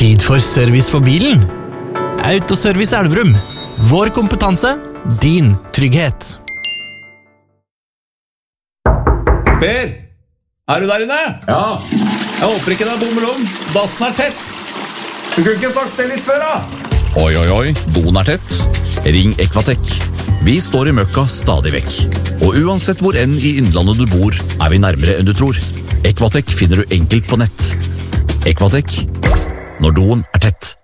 Tid for service på bilen. Autoservice Elverum. Vår kompetanse, din trygghet. Per, du der inne? Ja, Jeg håper ikke det bommer om. Dassen tett. du kunne ikke sagt det litt før da. Oi, doen tett. Ring Equatec. Vi står i møkka stadig vekk. Og uansett hvor enn i innlandet du bor, vi nærmere enn du tror. Equatec finner du enkelt på nett. Equatec, når doen tett.